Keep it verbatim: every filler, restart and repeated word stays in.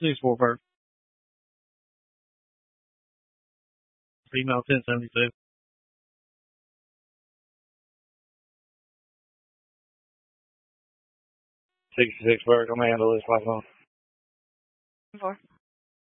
Six four first. Female ten seventy two. Sixty six first. I'm gonna handle this like on. Four.